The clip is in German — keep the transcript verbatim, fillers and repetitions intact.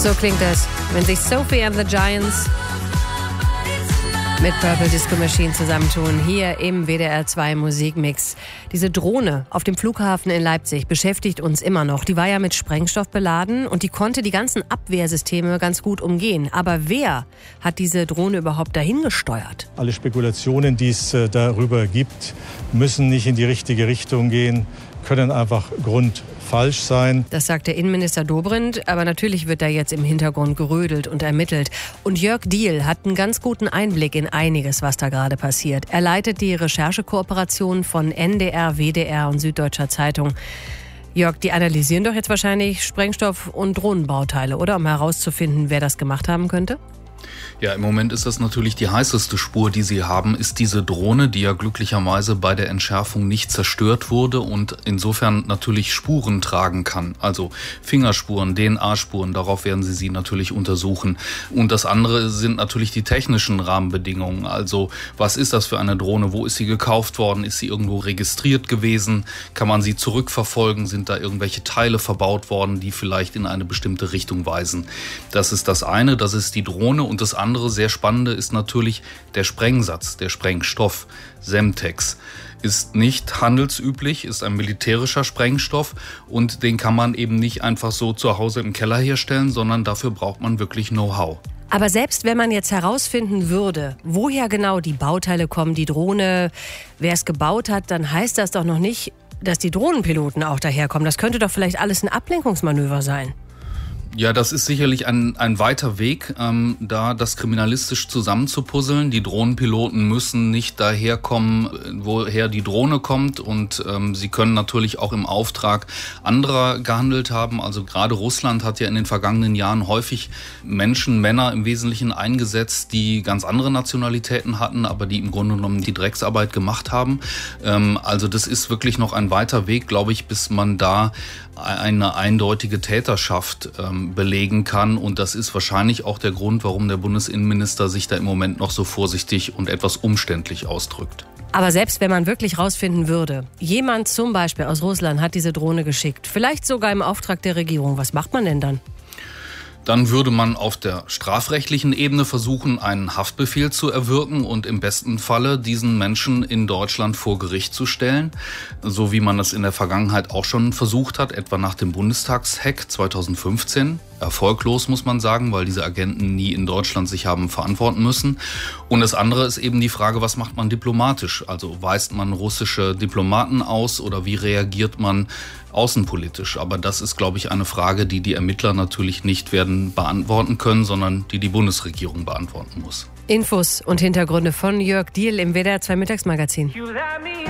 So klingt das, wenn sich Sophie and the Giants mit Purple Disco Machine zusammentun, hier im W D R zwei Musikmix. Diese Drohne auf dem Flughafen in Leipzig beschäftigt uns immer noch. Die war ja mit Sprengstoff beladen und die konnte die ganzen Abwehrsysteme ganz gut umgehen. Aber wer hat diese Drohne überhaupt dahin gesteuert? Alle Spekulationen, die es darüber gibt, müssen nicht in die richtige Richtung gehen, können einfach grundfalsch sein. Das sagt der Innenminister Dobrindt, aber natürlich wird da jetzt im Hintergrund gerödelt und ermittelt. Und Jörg Diehl hat einen ganz guten Einblick in einiges, was da gerade passiert. Er leitet die Recherchekooperation von N D R, W D R und Süddeutscher Zeitung. Jörg, die analysieren doch jetzt wahrscheinlich Sprengstoff- und Drohnenbauteile, oder? Um herauszufinden, wer das gemacht haben könnte? Ja, im Moment ist das natürlich die heißeste Spur, die sie haben, ist diese Drohne, die ja glücklicherweise bei der Entschärfung nicht zerstört wurde und insofern natürlich Spuren tragen kann. Also Fingerspuren, D N A-Spuren, darauf werden sie sie natürlich untersuchen. Und das andere sind natürlich die technischen Rahmenbedingungen. Also was ist das für eine Drohne? Wo ist sie gekauft worden? Ist sie irgendwo registriert gewesen? Kann man sie zurückverfolgen? Sind da irgendwelche Teile verbaut worden, die vielleicht in eine bestimmte Richtung weisen? Das ist das eine, das ist die Drohne. Und das andere sehr spannende ist natürlich der Sprengsatz, der Sprengstoff. Semtex ist nicht handelsüblich, ist ein militärischer Sprengstoff und den kann man eben nicht einfach so zu Hause im Keller herstellen, sondern dafür braucht man wirklich Know-how. Aber selbst wenn man jetzt herausfinden würde, woher genau die Bauteile kommen, die Drohne, wer es gebaut hat, dann heißt das doch noch nicht, dass die Drohnenpiloten auch daherkommen. Das könnte doch vielleicht alles ein Ablenkungsmanöver sein. Ja, das ist sicherlich ein, ein weiter Weg, ähm, da das kriminalistisch zusammenzupuzzeln. Die Drohnenpiloten müssen nicht daherkommen, woher die Drohne kommt und ähm, sie können natürlich auch im Auftrag anderer gehandelt haben. Also gerade Russland hat ja in den vergangenen Jahren häufig Menschen, Männer im Wesentlichen eingesetzt, die ganz andere Nationalitäten hatten, aber die im Grunde genommen die Drecksarbeit gemacht haben. Ähm, also das ist wirklich noch ein weiter Weg, glaube ich, bis man da eine eindeutige Täterschaft ähm, belegen kann. Und das ist wahrscheinlich auch der Grund, warum der Bundesinnenminister sich da im Moment noch so vorsichtig und etwas umständlich ausdrückt. Aber selbst wenn man wirklich rausfinden würde, jemand zum Beispiel aus Russland hat diese Drohne geschickt, vielleicht sogar im Auftrag der Regierung, was macht man denn dann? Dann würde man auf der strafrechtlichen Ebene versuchen, einen Haftbefehl zu erwirken und im besten Falle diesen Menschen in Deutschland vor Gericht zu stellen. So wie man das in der Vergangenheit auch schon versucht hat, etwa nach dem Bundestagshack zweitausendfünfzehn. Erfolglos, muss man sagen, weil diese Agenten nie in Deutschland sich haben verantworten müssen. Und das andere ist eben die Frage, was macht man diplomatisch? Also weist man russische Diplomaten aus oder wie reagiert man außenpolitisch? Aber das ist, glaube ich, eine Frage, die die Ermittler natürlich nicht werden beantworten können, sondern die die Bundesregierung beantworten muss. Infos und Hintergründe von Jörg Diehl im W D R zwei Mittagsmagazin.